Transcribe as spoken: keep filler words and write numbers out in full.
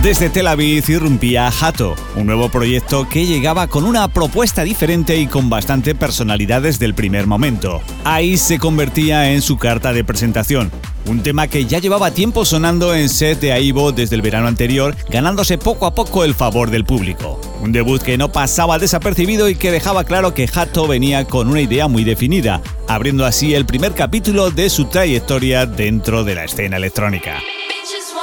Desde Tel Aviv irrumpía Hato, un nuevo proyecto que llegaba con una propuesta diferente y con bastante personalidad desde el primer momento. Ice se convertía en su carta de presentación, un tema que ya llevaba tiempo sonando en set de Aibo desde el verano anterior, ganándose poco a poco el favor del público. Un debut que no pasaba desapercibido y que dejaba claro que Hato venía con una idea muy definida, abriendo así el primer capítulo de su trayectoria dentro de la escena electrónica.